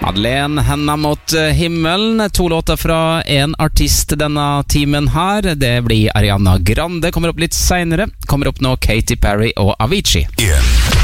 Madeleine, Henda mot himmelen. 2 låter fra en artist denne timen her. Det blir Ariana Grande, kommer opp litt senere. Kommer opp nå Katy Perry og Avicii.